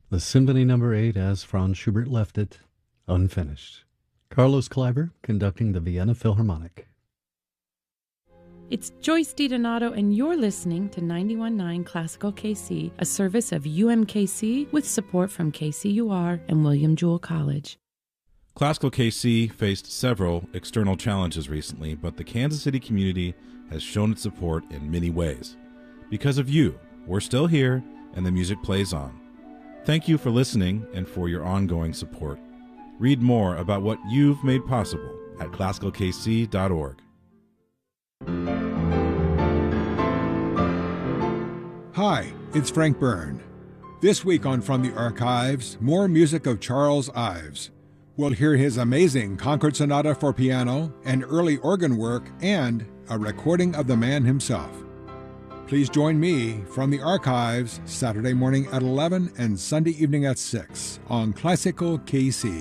The Symphony Number 8, as Franz Schubert left it, unfinished. Carlos Kleiber conducting the Vienna Philharmonic. It's Joyce DiDonato, and you're listening to 91.9 Classical KC, a service of UMKC with support from KCUR and William Jewell College. Classical KC faced several external challenges recently, but the Kansas City community has shown its support in many ways. Because of you, we're still here, and the music plays on. Thank you for listening and for your ongoing support. Read more about what you've made possible at classicalkc.org. Hi, it's Frank Byrne. This week on From the Archives, more music of Charles Ives. We'll hear his amazing Concord Sonata for piano and early organ work and a recording of the man himself. Please join me from the Archives Saturday morning at 11 and Sunday evening at 6 on Classical KC.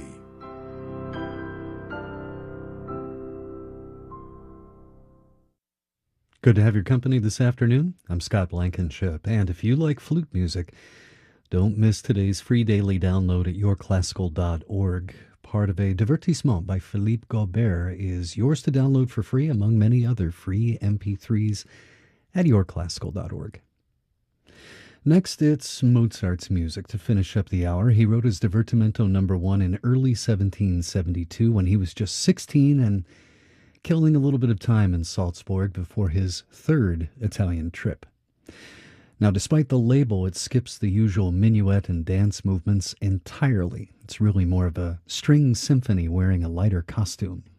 Good to have your company this afternoon. I'm Scott Blankenship, and if you like flute music, don't miss today's free daily download at yourclassical.org. Part of a divertissement by Philippe Gaubert is yours to download for free among many other free MP3s at yourclassical.org. Next, it's Mozart's music to finish up the hour. He wrote his Divertimento No. 1 in early 1772 when he was just 16 and killing a little bit of time in Salzburg before his third Italian trip. Now, despite the label, it skips the usual minuet and dance movements entirely. It's really more of a string symphony wearing a lighter costume.